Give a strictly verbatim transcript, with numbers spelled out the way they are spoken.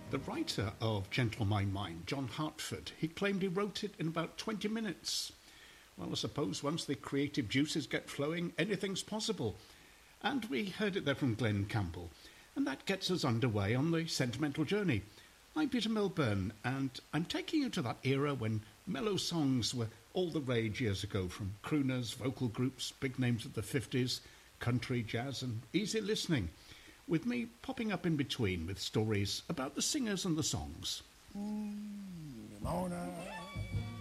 The writer of Gentle My Mind, John Hartford, he claimed he wrote it in about twenty minutes. Well, I suppose once the creative juices get flowing, anything's possible. And we heard it there from Glenn Campbell. And that gets us underway on the sentimental journey. I'm Peter Milburn, and I'm taking you to that era when mellow songs were all the rage years ago, from crooners, vocal groups, big names of the fifties, country, jazz, and easy listening, with me popping up in between with stories about the singers and the songs. Mm, Mona.